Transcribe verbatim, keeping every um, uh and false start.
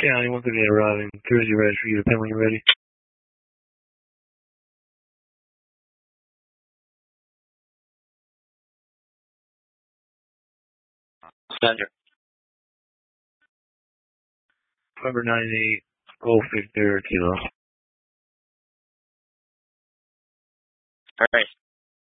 County, one thirty-eight arriving. Jersey, ready for you to pin when you're ready. Center. November ninety-eight, Golf Victor, Kilo. All right.